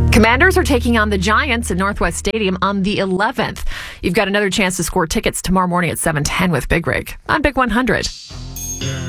Commanders are taking on the Giants at Northwest Stadium on the 11th. You've got another chance to score tickets tomorrow morning at 7:10 with Big Rig on Big 100.